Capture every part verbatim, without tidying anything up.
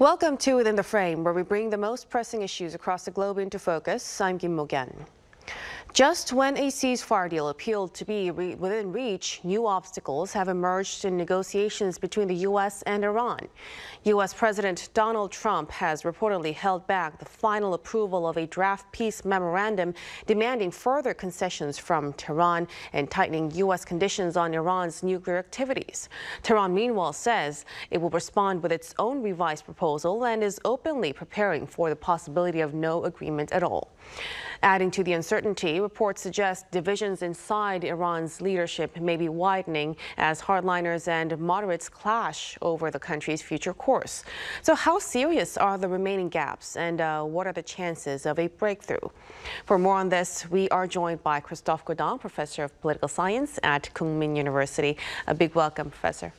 Welcome to Within the Frame, where we bring the most pressing issues across the globe into focus. I'm Kim Mo-gen. Just when a ceasefire deal appeared to be re within reach, new obstacles have emerged in negotiations between the U S and Iran. U S President Donald Trump has reportedly held back the final approval of a draft peace memorandum demanding further concessions from Tehran and tightening U S conditions on Iran's nuclear activities. Tehran, meanwhile, says it will respond with its own revised proposal and is openly preparing for the possibility of no agreement at all. Adding to the uncertainty, reports suggest divisions inside Iran's leadership may be widening as hardliners and moderates clash over the country's future course. So how serious are the remaining gaps, and uh, what are the chances of a breakthrough? For more on this, we are joined by Christophe Godin, professor of political science at Kookmin University. A big welcome, Professor.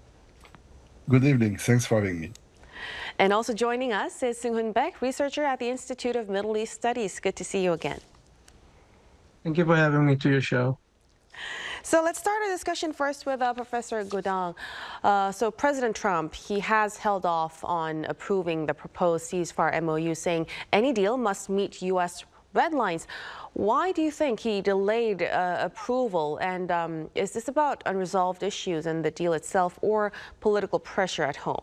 Good evening. Thanks for having me. And also joining us is Seung-Hoon Baek, researcher at the Institute of Middle East Studies. Good to see you again. Thank you for having me to your show. So let's start our discussion first with uh, Professor Godin. Uh, so President Trump, he has held off on approving the proposed ceasefire M O U, saying any deal must meet U S red lines. Why do you think he delayed uh, approval? And um, is this about unresolved issues in the deal itself or political pressure at home?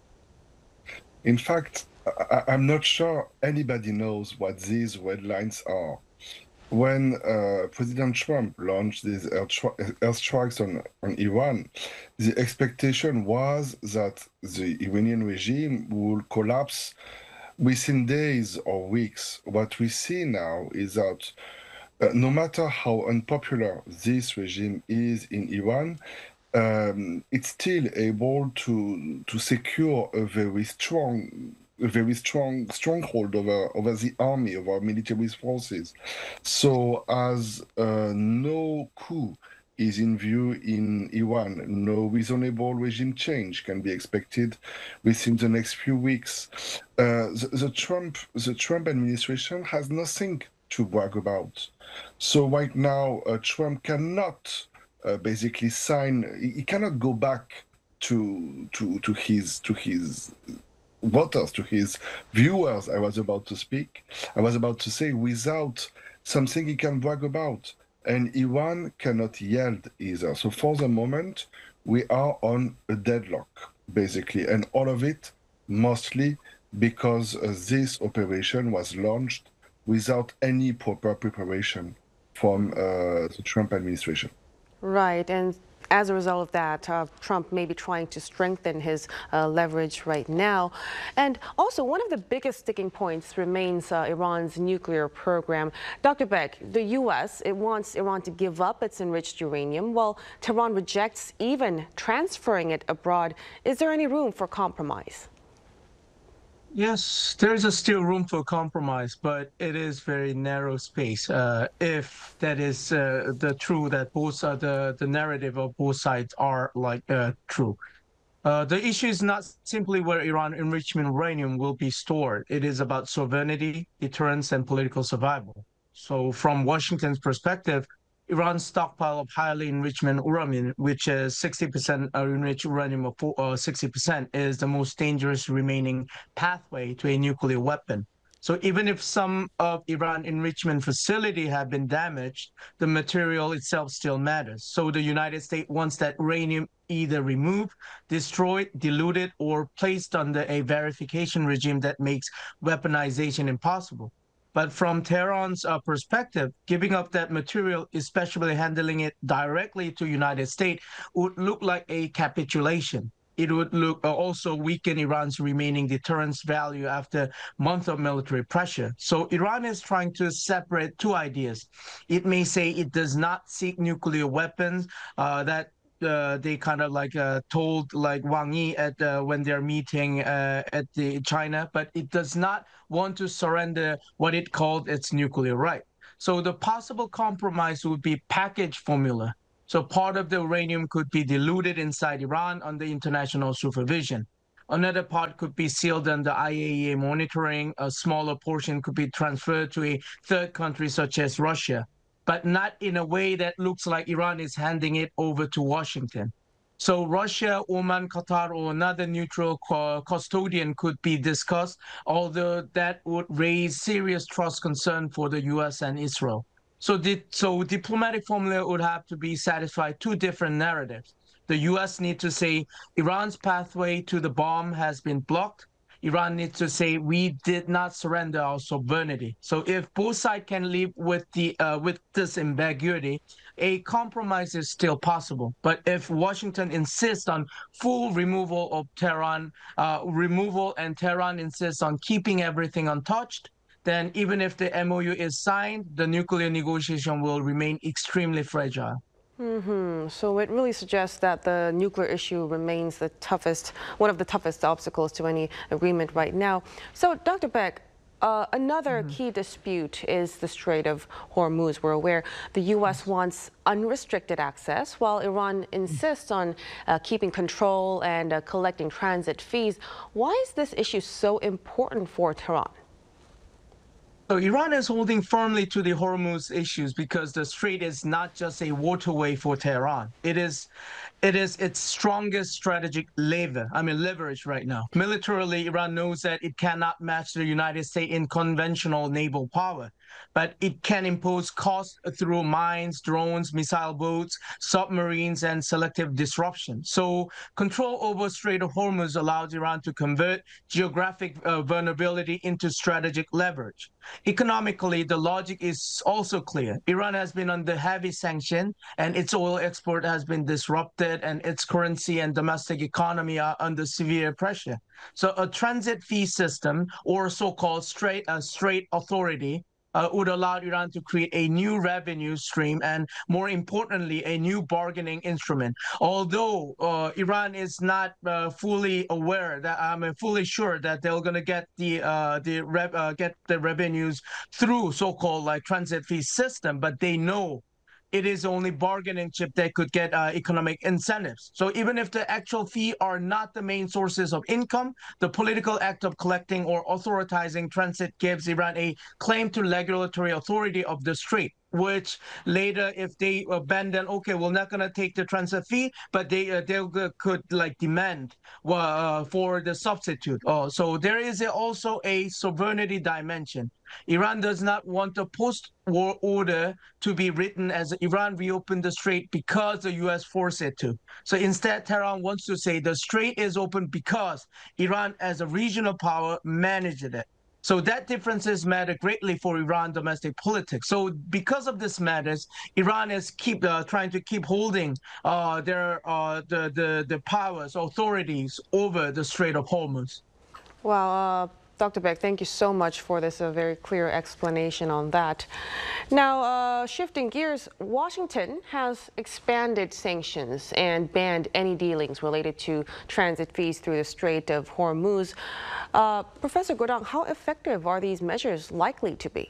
In fact, I I'm not sure anybody knows what these red lines are. When uh, President Trump launched these airstrikes on, on Iran, the expectation was that the Iranian regime would collapse within days or weeks. What we see now is that uh, no matter how unpopular this regime is in Iran, Um, it's still able to to secure a very strong, a very strong stronghold over over the army, of our military forces. So, as uh, no coup is in view in Iran, no reasonable regime change can be expected within the next few weeks. Uh, the, the Trump the Trump administration has nothing to brag about. So right now, uh, Trump cannot. Uh, basically sign. He cannot go back to to to his to his voters, to his viewers. I was about to speak. I was about to say without something he can brag about, and Iran cannot yield either. So for the moment, we are on a deadlock basically, and all of it mostly because uh, this operation was launched without any proper preparation from uh, the Trump administration. Right, and as a result of that, uh, Trump may be trying to strengthen his uh, leverage right now. And also, one of the biggest sticking points remains uh, Iran's nuclear program. Doctor Baek, the U S, it wants Iran to give up its enriched uranium, while Tehran rejects even transferring it abroad. Is there any room for compromise? Yes, there's a still room for compromise, but it is very narrow space. Uh, if that is uh, the true that both uh, the the narrative of both sides are like uh, true. Uh, the issue is not simply where Iran enrichment uranium will be stored. It is about sovereignty, deterrence, and political survival. So, from Washington's perspective, Iran's stockpile of highly enrichment uranium, which is sixty percent enriched uranium of sixty percent, is the most dangerous remaining pathway to a nuclear weapon. So even if some of Iran enrichment facility have been damaged, the material itself still matters. So the United States wants that uranium either removed, destroyed, diluted, or placed under a verification regime that makes weaponization impossible. But from Tehran's uh, perspective, giving up that material, especially handling it directly to United States, would look like a capitulation. It would look uh, also weaken Iran's remaining deterrence value after months of military pressure. So Iran is trying to separate two ideas. It may say it does not seek nuclear weapons, uh, that uh, they kind of like uh, told like Wang Yi at uh, when they're meeting uh, at the China, but it does not want to surrender what it called its nuclear right. So the possible compromise would be package formula. So part of the uranium could be diluted inside Iran under international supervision. Another part could be sealed under I A E A monitoring. A smaller portion could be transferred to a third country such as Russia, but not in a way that looks like Iran is handing it over to Washington. So Russia, Oman, Qatar, or another neutral co- custodian could be discussed, although that would raise serious trust concern for the U S and Israel. So, di- so diplomatic formula would have to be satisfied two different narratives. The U S need to say Iran's pathway to the bomb has been blocked. Iran needs to say we did not surrender our sovereignty. So if both sides can live with the uh, with this ambiguity, a compromise is still possible. But if Washington insists on full removal of Tehran, uh, removal, and Tehran insists on keeping everything untouched, then even if the M O U is signed, the nuclear negotiation will remain extremely fragile. Hmm. So it really suggests that the nuclear issue remains the toughest, one of the toughest obstacles to any agreement right now. So, Doctor Beck, uh, another Mm-hmm. key dispute is the Strait of Hormuz. We're aware the U S wants unrestricted access, while Iran insists on uh, keeping control and uh, collecting transit fees. Why is this issue so important for Tehran? So Iran is holding firmly to the Hormuz issues because the strait is not just a waterway for Tehran. It is it is its strongest strategic lever, I mean leverage right now. Militarily, Iran knows that it cannot match the United States in conventional naval power, but it can impose costs through mines, drones, missile boats, submarines, and selective disruption. So control over Strait of Hormuz allows Iran to convert geographic uh, vulnerability into strategic leverage. Economically, the logic is also clear. Iran has been under heavy sanction, and its oil export has been disrupted, and its currency and domestic economy are under severe pressure. So, a transit fee system, or so-called straight uh, straight authority, uh, would allow Iran to create a new revenue stream and, more importantly, a new bargaining instrument. Although uh, Iran is not uh, fully aware that I'm uh, fully sure that they're going to get the uh, the rev- uh, get the revenues through so-called like transit fee system, but they know it is only bargaining chip that could get uh, economic incentives. So even if the actual fee are not the main sources of income, the political act of collecting or authorizing transit gives Iran a claim to regulatory authority of the strait, which later, if they abandon, okay, we're not going to take the transit fee, but they uh, they could like demand uh, for the substitute. Oh, so there is also a sovereignty dimension. Iran does not want the post-war order to be written as Iran reopened the strait because the U S forced it to. So instead, Tehran wants to say the strait is open because Iran, as a regional power, managed it. So that differences matter greatly for Iran domestic politics. So because of this matters, Iran is keep uh, trying to keep holding uh, their uh, the, the the powers, authorities over the Strait of Hormuz. Well, uh, Doctor Beck, thank you so much for this uh, very clear explanation on that. Now, uh, shifting gears, Washington has expanded sanctions and banned any dealings related to transit fees through the Strait of Hormuz. Uh, Professor Godang, how effective are these measures likely to be?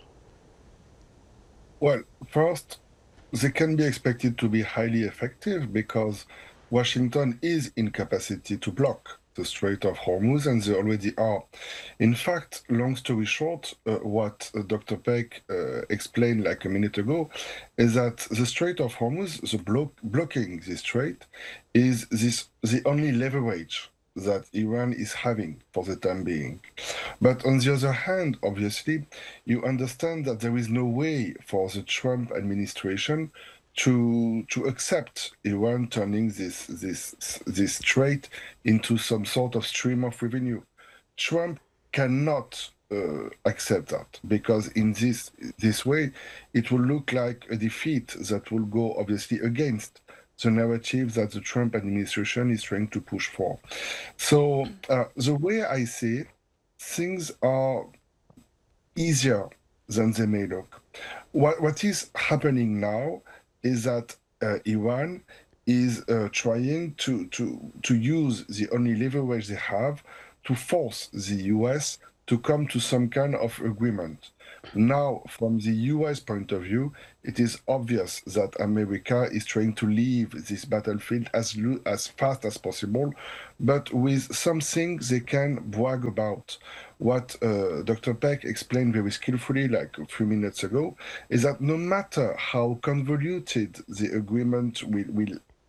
Well, first, they can be expected to be highly effective because Washington is in capacity to block the Strait of Hormuz, and they already are. In fact, long story short, uh, what uh, Doctor Peck uh, explained like a minute ago is that the Strait of Hormuz, the blo blocking this strait, is this the only leverage that Iran is having for the time being. But on the other hand, obviously, you understand that there is no way for the Trump administration to to accept Iran turning this this this strait into some sort of stream of revenue. Trump cannot uh, accept that because in this this way it will look like a defeat that will go obviously against the narrative that the Trump administration is trying to push for. So uh, the way I see it, things are easier than they may look. What what is happening now is that uh, Iran is uh, trying to, to, to use the only leverage they have to force the U S to come to some kind of agreement. Now, from the U S point of view, it is obvious that America is trying to leave this battlefield as, as fast as possible, but with something they can brag about. What uh, Doctor Peck explained very skillfully, like a few minutes ago, is that no matter how convoluted the agreement will, will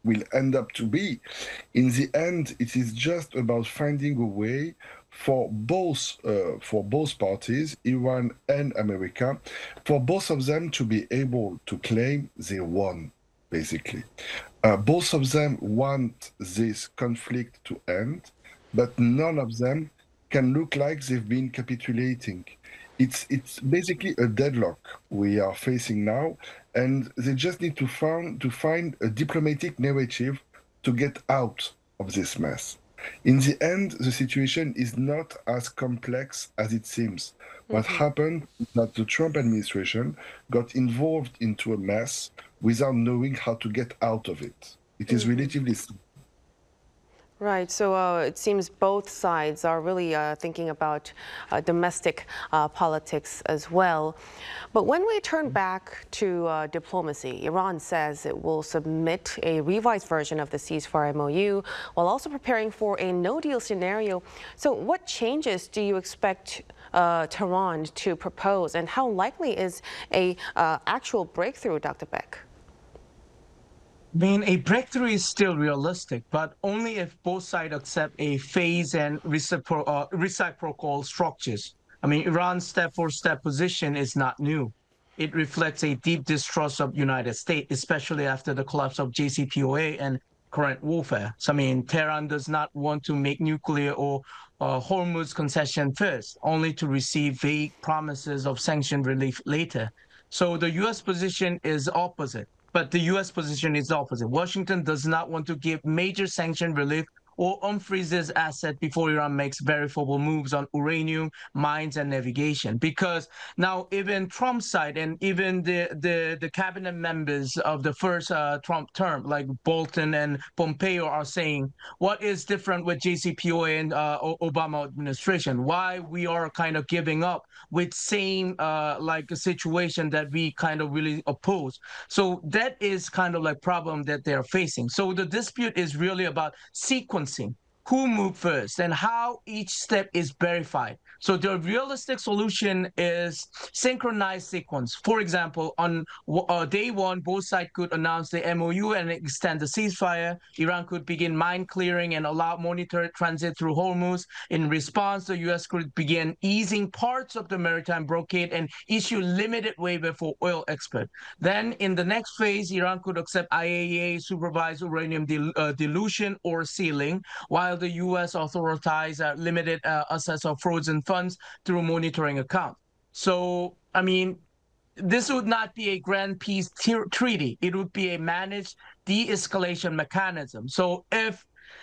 will end up to be. In the end, it is just about finding a way for both uh, for both parties, Iran and America, for both of them to be able to claim they won, basically. Uh, both of them want this conflict to end, but none of them can look like they've been capitulating. It's it's basically a deadlock we are facing now, and they just need to find to find a diplomatic narrative to get out of this mess. In the end, the situation is not as complex as it seems. What Mhm. happened is that the Trump administration got involved into a mess without knowing how to get out of it. It is Mhm. relatively simple. Right. So uh, it seems both sides are really uh, thinking about uh, domestic uh, politics as well. But when we turn back to uh, diplomacy, Iran says it will submit a revised version of the ceasefire M O U while also preparing for a no-deal scenario. So what changes do you expect uh, Tehran to propose, and how likely is a uh, actual breakthrough, Doctor Beck? I mean, a breakthrough is still realistic, but only if both sides accept a phase and recipro- uh, reciprocal structures. I mean, Iran's step-for-step position is not new. It reflects a deep distrust of United States, especially after the collapse of J C P O A and current warfare. So, I mean, Tehran does not want to make nuclear or uh, Hormuz concession first, only to receive vague promises of sanction relief later. So the U S position is opposite. But the U S position is opposite. Washington does not want to give major sanction relief or unfreeze its asset before Iran makes verifiable moves on uranium, mines, and navigation. Because now even Trump's side and even the, the, the cabinet members of the first uh, Trump term, like Bolton and Pompeo, are saying, what is different with J C P O A and uh, Obama administration? Why we are kind of giving up with same uh, like a situation that we kind of really oppose. So that is kind of like problem that they are facing. So the dispute is really about sequencing. Who moved first and how each step is verified. So the realistic solution is synchronized sequence. For example, on uh, day one, both sides could announce the M O U and extend the ceasefire. Iran could begin mine clearing and allow monitored transit through Hormuz. In response, the U S could begin easing parts of the maritime blockade and issue limited waiver for oil export. Then in the next phase, Iran could accept I A E A supervised uranium dil uh, dilution or sealing, while the U S authorized uh, limited uh, access of frozen funds through monitoring account. So, I mean, this would not be a grand peace treaty. It would be a managed de-escalation mechanism. So if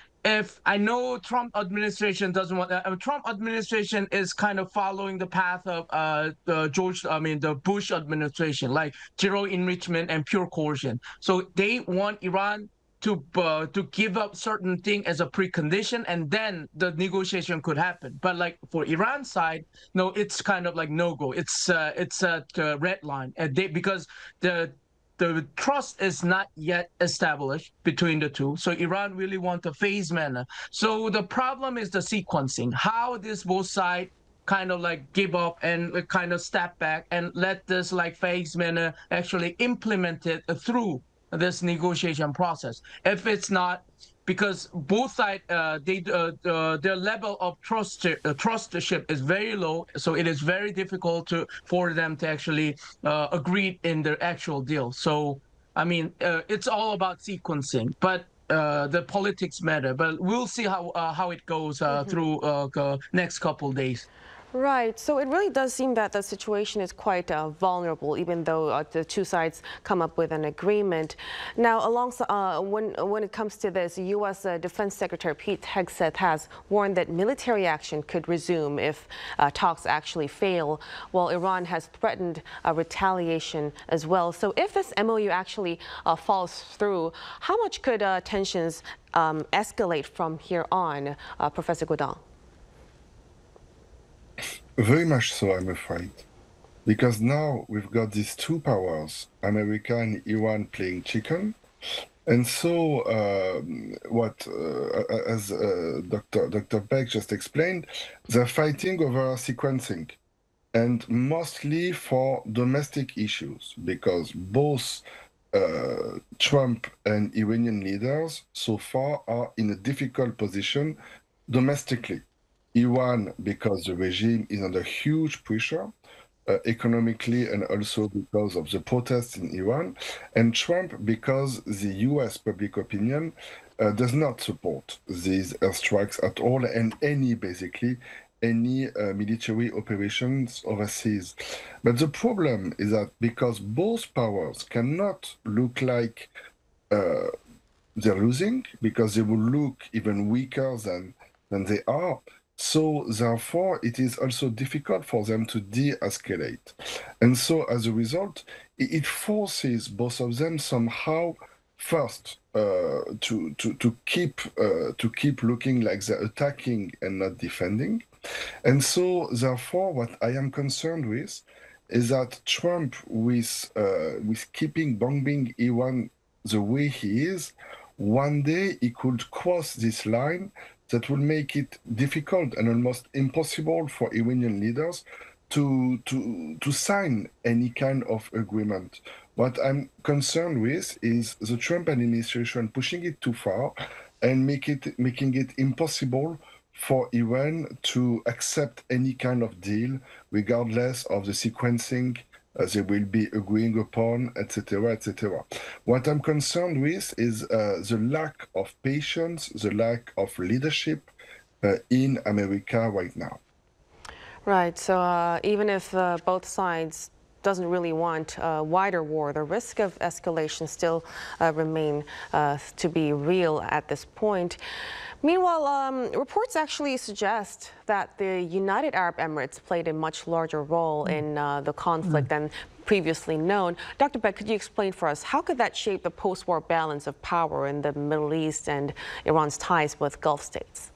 if I know Trump administration doesn't want, uh, Trump administration is kind of following the path of uh, the George, I mean the Bush administration, like zero enrichment and pure coercion. So they want Iran to uh, to give up certain thing as a precondition, and then the negotiation could happen. But like for Iran side, no, it's kind of like no go. It's uh, it's a uh, red line, and they, because the the trust is not yet established between the two. So Iran really want a phase manner. So the problem is the sequencing, how this both side kind of like give up and kind of step back and let this like phase manner actually implement it through this negotiation process. If it's not, because both sides, uh, they uh, uh, their level of trust uh, trustship is very low, so it is very difficult to for them to actually uh, agree in their actual deal. So, I mean, uh, it's all about sequencing, but uh, the politics matter. But we'll see how uh, how it goes uh, through uh, next couple days. Right. So it really does seem that the situation is quite uh, vulnerable, even though uh, the two sides come up with an agreement. Now, alongside, uh, when when it comes to this, U S Uh, Defense Secretary Pete Hegseth has warned that military action could resume if uh, talks actually fail, while Iran has threatened uh, retaliation as well. So if this M O U actually uh, falls through, how much could uh, tensions um, escalate from here on, uh, Professor Godin? Very much so, I'm afraid. Because now we've got these two powers, America and Iran, playing chicken. And so, um, what, uh, as uh, Doctor Doctor Beck just explained, they're fighting over sequencing, and mostly for domestic issues, because both uh, Trump and Iranian leaders so far are in a difficult position domestically. Iran, because the regime is under huge pressure, uh, economically and also because of the protests in Iran, and Trump because the U S public opinion uh, does not support these airstrikes at all, and any basically any uh, military operations overseas. But the problem is that because both powers cannot look like uh, they're losing, because they will look even weaker than than they are. So therefore, it is also difficult for them to de-escalate. And so as a result, it forces both of them somehow first uh, to, to, to, keep, uh, to keep looking like they're attacking and not defending. And so therefore, what I am concerned with is that Trump, with, uh, with keeping bombing Iran the way he is, one day he could cross this line that will make it difficult and almost impossible for Iranian leaders to, to, to sign any kind of agreement. What I'm concerned with is the Trump administration pushing it too far and make it, making it impossible for Iran to accept any kind of deal, regardless of the sequencing uh, they will be agreeing upon, et cetera, et cetera. What I'm concerned with is uh, the lack of patience, the lack of leadership uh, in America right now. Right. So uh, even if uh, both sides doesn't really want a wider war, the risk of escalation still uh, remain uh, to be real at this point. Meanwhile, um, reports actually suggest that the United Arab Emirates played a much larger role mm. in uh, the conflict mm. than previously known. Doctor Beck, could you explain for us, how could that shape the post-war balance of power in the Middle East and Iran's ties with Gulf states?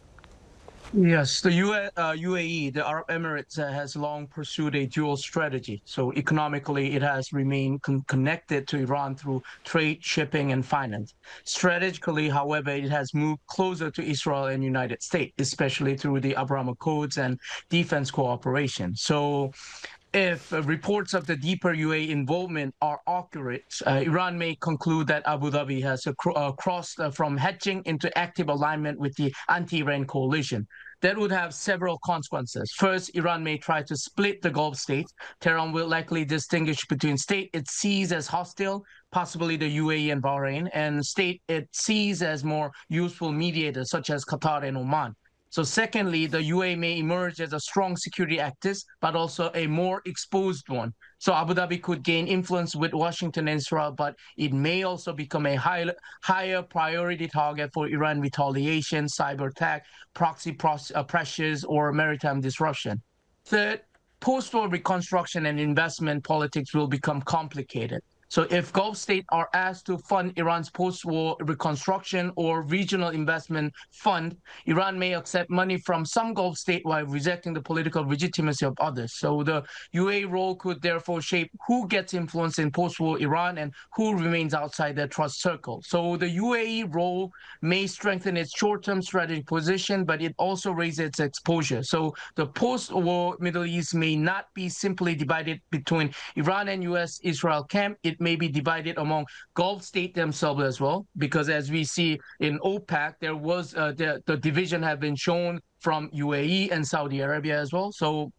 Yes, the U A, uh, U A E, the Arab Emirates, uh, has long pursued a dual strategy. So economically, it has remained con connected to Iran through trade, shipping, and finance. Strategically, however, it has moved closer to Israel and United States, especially through the Abraham Accords and defense cooperation. So if uh, reports of the deeper U A E involvement are accurate, uh, Iran may conclude that Abu Dhabi has uh, cr uh, crossed uh, from hedging into active alignment with the anti-Iran coalition. That would have several consequences. First, Iran may try to split the Gulf states. Tehran will likely distinguish between state it sees as hostile, possibly the U A E and Bahrain, and state it sees as more useful mediators, such as Qatar and Oman. So secondly, the U A E may emerge as a strong security actor, but also a more exposed one. So Abu Dhabi could gain influence with Washington and Israel, but it may also become a high, higher priority target for Iran retaliation, cyber attack, proxy uh, pressures, or maritime disruption. Third, post-war reconstruction and investment politics will become complicated. So if Gulf states are asked to fund Iran's post-war reconstruction or regional investment fund, Iran may accept money from some Gulf states while rejecting the political legitimacy of others. So the U A E role could therefore shape who gets influence in post-war Iran and who remains outside their trust circle. So the U A E role may strengthen its short-term strategic position, but it also raises its exposure. So the post-war Middle East may not be simply divided between Iran and U S Israel camp. It may be divided among Gulf states themselves as well, because as we see in OPEC, there was uh, the, the division have been shown from U A E and Saudi Arabia as well. So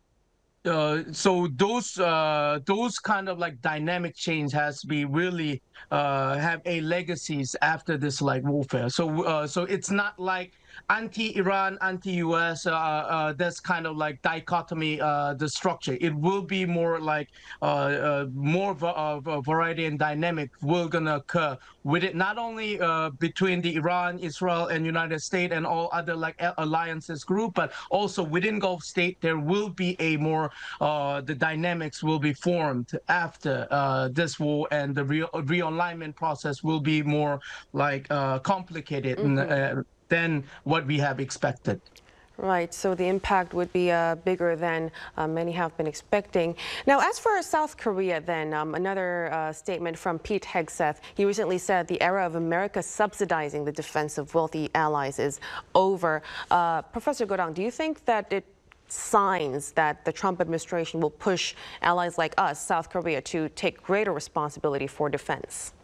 uh, so those uh, those kind of like dynamic change has to be really uh, have a legacies after this like warfare. So uh, so it's not like anti-Iran, anti-U S, uh, uh, that's kind of like dichotomy, uh, the structure. It will be more like uh, uh, more of a variety and dynamic will gonna occur with it, not only uh, between the Iran, Israel, and United States and all other like alliances group, but also within Gulf state, there will be a more, uh, the dynamics will be formed after uh, this war, and the re realignment process will be more like uh, complicated. Mm-hmm. and, uh, than what we have expected. Right, so the impact would be uh, bigger than uh, many have been expecting. Now, as for South Korea, then, um, another uh, statement from Pete Hegseth. He recently said the era of America subsidizing the defense of wealthy allies is over. Uh, Professor Godang, do you think that it signs that the Trump administration will push allies like us, South Korea, to take greater responsibility for defense?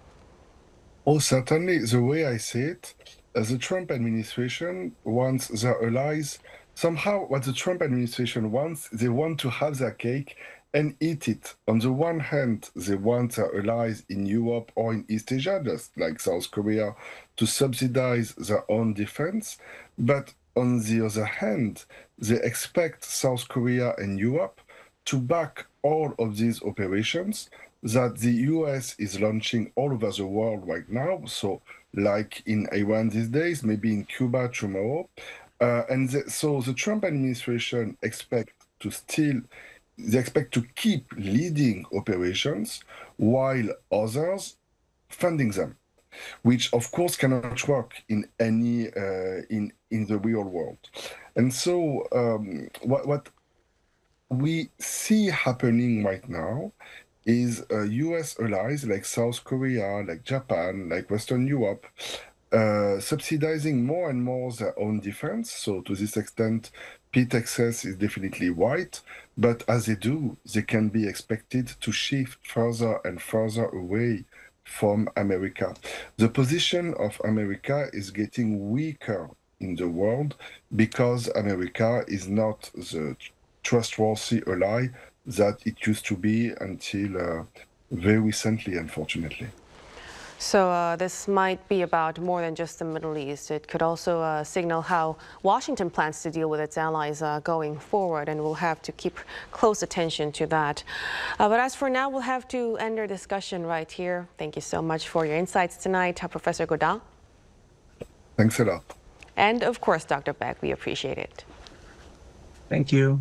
Oh, certainly. The way I see it, uh, the Trump administration wants their allies. Somehow, what the Trump administration wants, they want to have their cake and eat it. On the one hand, they want their allies in Europe or in East Asia, just like South Korea, to subsidize their own defense. But on the other hand, they expect South Korea and Europe to back all of these operations that the U S is launching all over the world right now. So, like in Iran these days, maybe in Cuba tomorrow. Uh, and the, so the Trump administration expect to still, they expect to keep leading operations while others funding them, which of course cannot work in any uh, in in the real world. And so um, what what we see happening right now is uh, U S allies like South Korea, like Japan, like Western Europe, uh, subsidizing more and more their own defense. So to this extent, Pete Texas is definitely right, but as they do, they can be expected to shift further and further away from America. The position of America is getting weaker in the world because America is not the trustworthy ally that it used to be until uh, very recently, unfortunately. So uh, this might be about more than just the Middle East. It could also uh, signal how Washington plans to deal with its allies uh, going forward, and we'll have to keep close attention to that. Uh, but as for now, we'll have to end our discussion right here. Thank you so much for your insights tonight, uh, Professor Gaudin. Thanks a lot. And of course, Doctor Beck, we appreciate it. Thank you.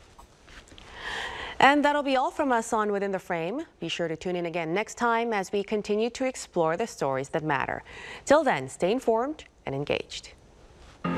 And that'll be all from us on Within the Frame. Be sure to tune in again next time as we continue to explore the stories that matter. Till then, stay informed and engaged.